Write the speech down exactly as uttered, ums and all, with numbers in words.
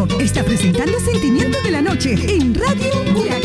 Está presentando Sentimiento de la Noche en Radio Huracán.